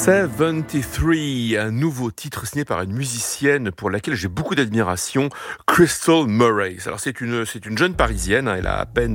73, un nouveau titre signé par une musicienne pour laquelle j'ai beaucoup d'admiration, Crystal Murray. Alors c'est une jeune parisienne, elle a à peine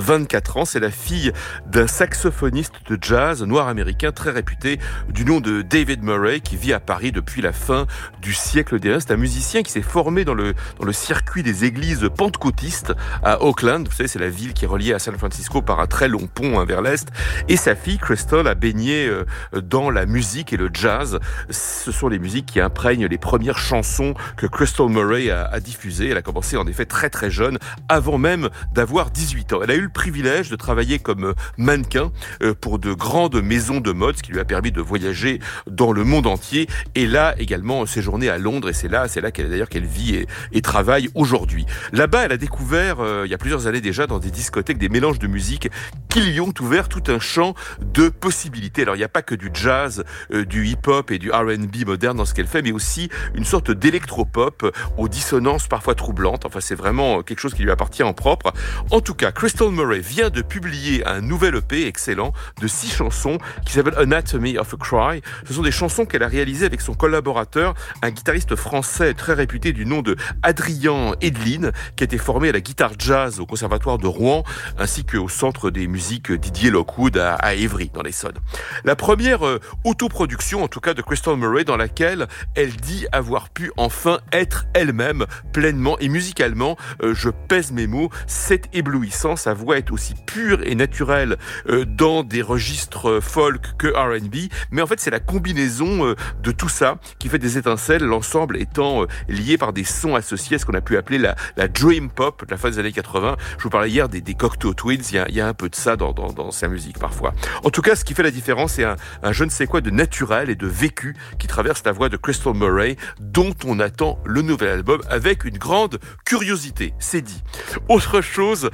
24 ans, c'est la fille d'un saxophoniste de jazz noir américain très réputé du nom de David Murray qui vit à Paris depuis la fin du siècle dernier. C'est un musicien qui s'est formé dans le circuit des églises pentecôtistes à Oakland. Vous savez, c'est la ville qui est reliée à San Francisco par un très long pont vers l'est. Et sa fille, Crystal, a baigné dans la musique et le jazz. Ce sont les musiques qui imprègnent les premières chansons que Crystal Murray a diffusées. Elle a commencé en effet très très jeune, avant même d'avoir 18 ans. Elle a eu le privilège de travailler comme mannequin pour de grandes maisons de mode, ce qui lui a permis de voyager dans le monde entier. Et là également séjourner à Londres, et c'est là qu'elle vit et travaille aujourd'hui. Là-bas, elle a découvert, il y a plusieurs années déjà, dans des discothèques, des mélanges de musique qui lui ont ouvert tout un champ de possibilités. Alors il n'y a pas que du jazz, du hip-hop et du R&B moderne dans ce qu'elle fait, mais aussi une sorte d'électropop aux dissonances parfois troublantes. Enfin, c'est vraiment quelque chose qui lui appartient en propre. En tout cas, Crystal Murray vient de publier un nouvel EP excellent de 6 chansons qui s'appelle Anatomy of a Cry. Ce sont des chansons qu'elle a réalisées avec son collaborateur, un guitariste français très réputé du nom de Adrien Edeline, qui a été formé à la guitare jazz au Conservatoire de Rouen, ainsi qu'au Centre des musiques Didier Lockwood à Évry, dans l'Essonne. La première autoproduction, en tout cas de Crystal Murray, dans laquelle elle dit avoir pu enfin être elle-même pleinement et musicalement, je pèse mes mots, c'est éblouissant. Sa voix est aussi pure et naturelle dans des registres folk que R&B, mais en fait c'est la combinaison de tout ça qui fait des étincelles, l'ensemble étant lié par des sons associés à ce qu'on a pu appeler la dream pop de la fin des années 80. Je vous parlais hier des Cocteau Twins, il y a un peu de ça dans sa musique parfois. En tout cas, ce qui fait la différence, c'est un je ne sais quoi de naturel et de vécu qui traverse la voix de Crystal Murray, dont on attend le nouvel album avec une grande curiosité, c'est dit. Autre chose,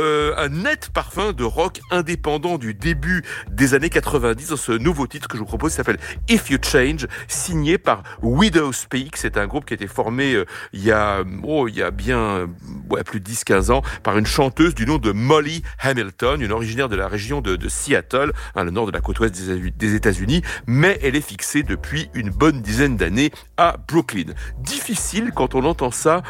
un net parfum de rock indépendant du début des années 90 dans ce nouveau titre que je vous propose, s'appelle If You Change, signé par Widow Speak. C'est un groupe qui a été formé il y a bien plus de 10-15 ans par une chanteuse du nom de Molly Hamilton, une originaire de la région de Seattle, le nord de la côte ouest des États-Unis, mais elle est fixée depuis une bonne dizaine d'années à Brooklyn. Difficile quand on entend ça